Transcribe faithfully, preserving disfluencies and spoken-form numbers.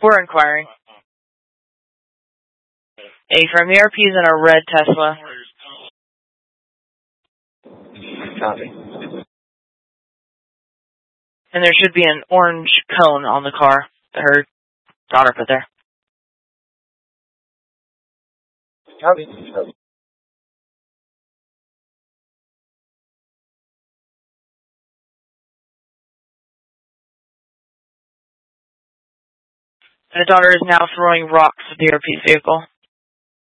We're inquiring. A from E R P is in a red Tesla. Copy. And there should be an orange cone on the car that her daughter put there. Copy. Copy. The daughter is now throwing rocks at the E R P's vehicle.